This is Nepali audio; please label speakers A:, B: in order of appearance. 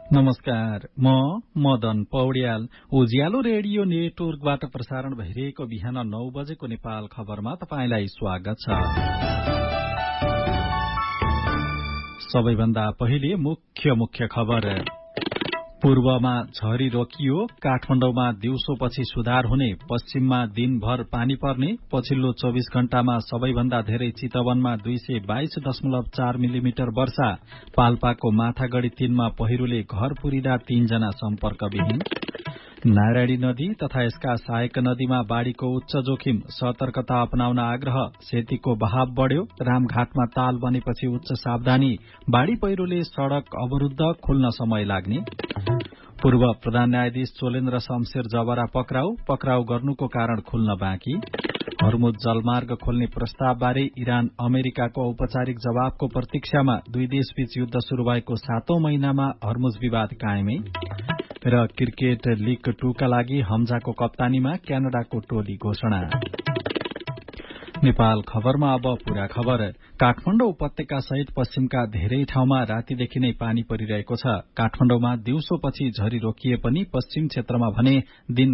A: नमस्कार, म मदन पौड्याल। उज्यालो रेडियो नेटवर्कबाट प्रसारण भइरहेको बिहान 9 बजेको नेपाल खबरमा तपाईंलाई स्वागत छ। सबैभन्दा पहिले मुख्य खबर। पूर्वमा झरी रोकियो, काठमाडौँमा दिउँसोपछि सुधार हुने, पश्चिममा दिनभर पानी पर्ने, पछिल्लो 24 घण्टामा सबैभन्दा धेरै चितवनमा 222.4 मिलिमिटर वर्षा, पाल्पाको माथागढ़ी 3 मा पहिरोले घर पुरिदा 3 जना सम्पर्कविहीन, नारायणी नदी तथा यसका सहायक नदीमा बाढ़ीको उच्च जोखिम, सतर्कता अपनाउन आग्रह, सेतीको बहाव बढ़्यो, रामघाटमा ताल बनेपछि उच्च सावधानी, बाढ़ी पहिरोले सड़क अवरूद्ध, खुल्न समय लाग्ने, पूर्व प्रधान न्यायाधीश चोलेन्द्र शमशेर जबरा पक्राउ गर्नुको कारण खुल्न बाँकी, हर्मुज जलमार्ग खोल्ने प्रस्तावबारे इरान अमेरिकाको औपचारिक जवाबको प्रतीक्षामा, दुई देशबीच युद्ध शुरू भएको 7औं महिनामा हर्मुज विवाद कायमै, र क्रिकेट लीग 2 का लागि हमजाको कप्तानीमा क्यानाडाको टोली घोषणा। नेपाल खबरमा अब पूरा खबर। काठमाडौँ उपत्यका सहित पश्चिमका धेरै ठाउँमा रातिदेखि नै पानी परिरहेको छ। काठमाडौँमा दिउँसोपछि झरी रोकिए पनि पश्चिम क्षेत्रमा भने दिन